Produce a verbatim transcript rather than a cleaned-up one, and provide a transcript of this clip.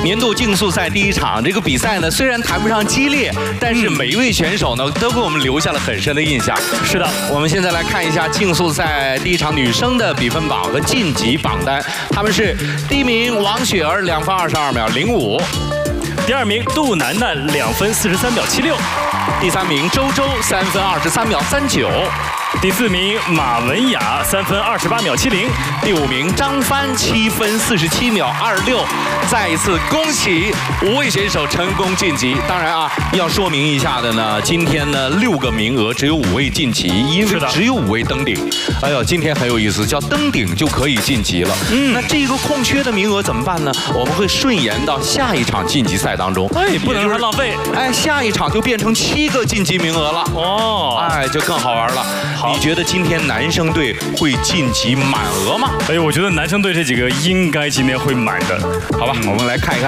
年度竞速赛第一场，这个比赛呢虽然谈不上激烈，但是每一位选手呢都给我们留下了很深的印象。 是的， 我们现在来看一下竞速赛第一场女生的比分榜和晋级榜单，她们是第一名王雪儿两分二十二秒零五， 第二名杜楠楠两分四十三秒七六， 第三名周周三分二十三秒三九。 第四名马文雅三分二十八秒七零， 第五名张帆七分四十七秒二六。再一次恭喜五位选手成功晋级。当然啊，要说明一下的呢，今天呢六个名额只有五位晋级，因为只有五位登顶。哎呦，今天很有意思，叫登顶就可以晋级了。嗯，那这个空缺的名额怎么办呢？我们会顺延到下一场晋级赛当中。 哎，不能让它浪费。 哎，下一场就变成七个晋级名额了。哦，哎，就更好玩了。你觉得今天男生队会晋级满额吗？ 哎，我觉得男生队这几个应该今天会满的， 好吧，我们来看一看。